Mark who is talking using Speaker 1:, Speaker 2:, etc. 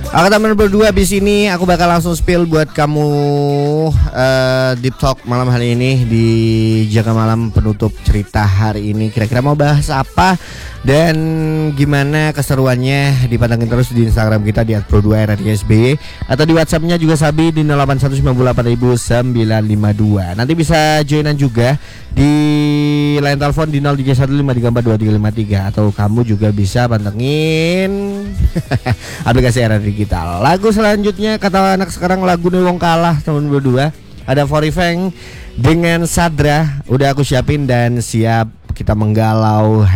Speaker 1: Oke teman berdua, abis ini aku bakal langsung spill buat kamu deep talk malam hari ini di Jaga Malam penutup cerita hari ini. Kira-kira mau bahas apa dan gimana keseruannya, dipantengin terus di Instagram kita di @pro2r_sby atau di WhatsAppnya juga Sabi di 08198952. Nanti bisa joinan juga di line telepon di 0315342353 atau kamu juga bisa pantengin aplikasi RR Digital. Lagu selanjutnya kata anak sekarang lagu nih wong kalah teman berdua. Ada Forifeng dengan Sadra udah aku siapin dan siap kita menggalau